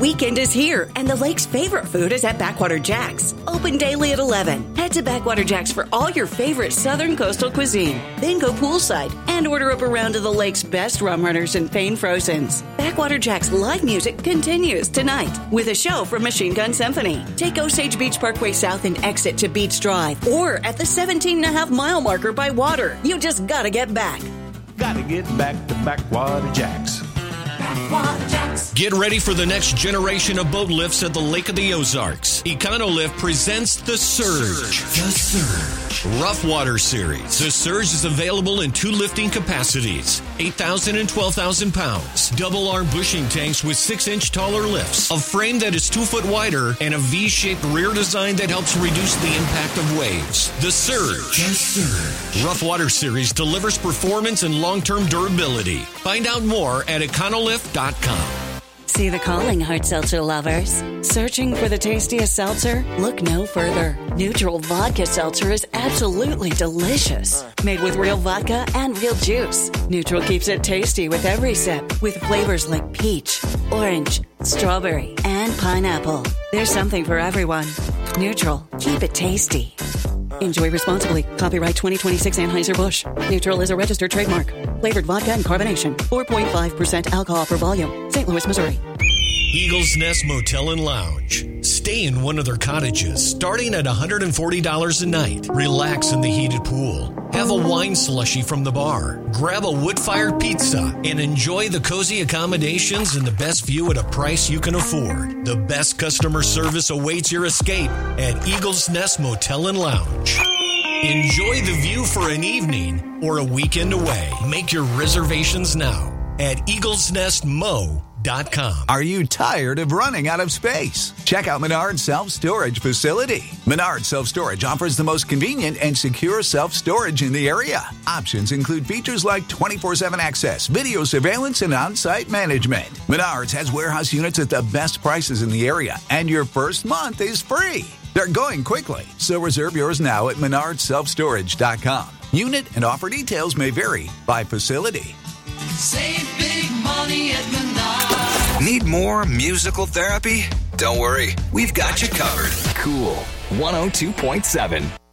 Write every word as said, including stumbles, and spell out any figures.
weekend is here, and the lake's favorite food is at Backwater Jack's. Open daily at eleven. Head to Backwater Jack's for all your favorite southern coastal cuisine. Then go poolside and order up a round of the lake's best rum runners and Pain Frozens. Backwater Jack's live music continues tonight with a show from Machine Gun Symphony. Take Osage Beach Parkway South and exit to Beach Drive, or at the seventeen and a half mile marker by water. You just gotta get back. Gotta get back to Backwater Jack's. Backwater Jack's. Get ready for the next generation of boat lifts at the Lake of the Ozarks. Econolift presents The Surge. The Surge. Rough Water Series. The Surge is available in two lifting capacities, eight thousand and twelve thousand pounds. Double arm bushing tanks with six inch taller lifts, a frame that is two foot wider, and a V-shaped rear design that helps reduce the impact of waves. The Surge. The Surge. Rough Water Series delivers performance and long-term durability. Find out more at econolift dot com. See the calling, hard seltzer lovers. Searching for the tastiest seltzer? Look no further. Neutral Vodka Seltzer is absolutely delicious. Made with real vodka and real juice. Neutral keeps it tasty with every sip, with flavors like peach, orange, strawberry, and pineapple. There's something for everyone. Neutral. Keep it tasty. Enjoy responsibly. Copyright twenty twenty-six Anheuser-Busch. Neutral is a registered trademark. Flavored vodka and carbonation. four point five percent alcohol per volume. Saint Louis, Missouri. Eagles Nest Motel and Lounge. Stay in one of their cottages, starting at one hundred forty dollars a night. Relax in the heated pool. Have a wine slushie from the bar. Grab a wood-fired pizza and enjoy the cozy accommodations and the best view at a price you can afford. The best customer service awaits your escape at Eagles Nest Motel and Lounge. Enjoy the view for an evening or a weekend away. Make your reservations now at eagles nest mo dot com. Are you tired of running out of space? Check out Menard's Self-Storage Facility. Menard's Self-Storage offers the most convenient and secure self-storage in the area. Options include features like twenty-four seven access, video surveillance, and on-site management. Menard's has warehouse units at the best prices in the area, and your first month is free. They're going quickly, so reserve yours now at menards self storage dot com. Unit and offer details may vary by facility. Save big money at Menards. Need more musical therapy? Don't worry, we've got you covered. Cool one oh two point seven.